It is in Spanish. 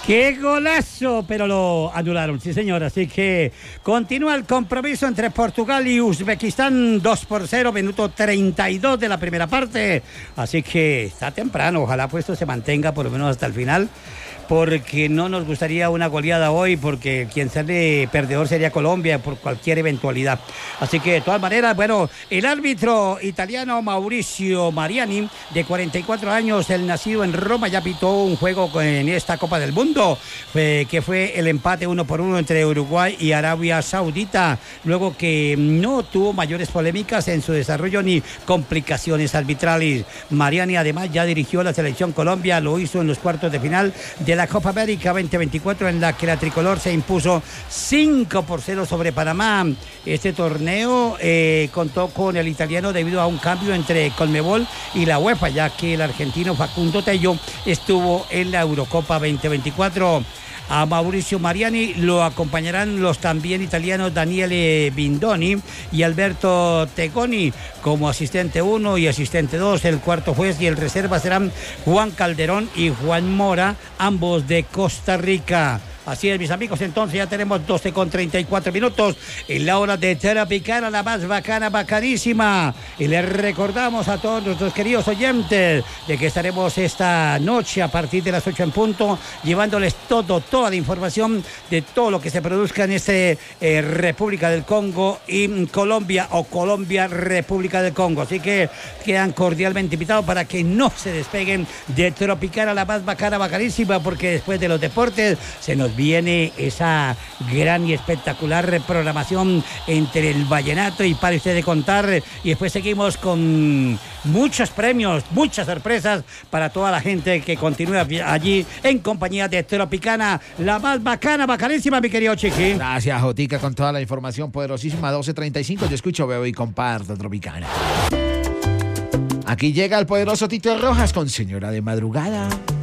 ¡Qué golazo! Pero lo anularon, sí señor. Así que continúa el compromiso entre Portugal y Uzbekistán, 2-0, minuto 32 de la primera parte. Así que está temprano, ojalá pues esto se mantenga por lo menos hasta el final, porque no nos gustaría una goleada hoy, porque quien sale perdedor sería Colombia por cualquier eventualidad. Así que de todas maneras, bueno, el árbitro italiano Mauricio Mariani, de 44 años, el nacido en Roma, ya pitó un juego en esta Copa del Mundo, que fue el empate 1-1 entre Uruguay y Arabia Saudita, luego que no tuvo mayores polémicas en su desarrollo ni complicaciones arbitrales. Mariani además ya dirigió la selección Colombia, lo hizo en los cuartos de final de la Copa América 2024, en la que la tricolor se impuso 5-0 sobre Panamá. Este torneo contó con el italiano debido a un cambio entre Conmebol y la UEFA, ya que el argentino Facundo Tello estuvo en la Eurocopa 2024. A Mauricio Mariani lo acompañarán los también italianos Daniele Bindoni y Alberto Tegoni como asistente 1 y asistente 2. El cuarto juez y el reserva serán Juan Calderón y Juan Mora, ambos de Costa Rica. Así es, mis amigos, entonces ya tenemos 12:34 en la hora de Tropicana, la más bacana, bacanísima. Y les recordamos a todos nuestros queridos oyentes de que estaremos esta noche a partir de las 8 en punto, llevándoles toda la información de todo lo que se produzca en República del Congo y Colombia, o Colombia, República del Congo. Así que quedan cordialmente invitados para que no se despeguen de Tropicana, la más bacana, bacanísima, porque después de los deportes se nos viene esa gran y espectacular reprogramación entre el vallenato y pare usted de contar, y después seguimos con muchos premios, muchas sorpresas para toda la gente que continúa allí en compañía de Tropicana, la más bacana, bacanísima, mi querido Chiqui. Gracias, Jotica, con toda la información poderosísima. 12:35, yo escucho, veo y comparto Tropicana. Aquí llega el poderoso Tito Rojas con Señora de Madrugada.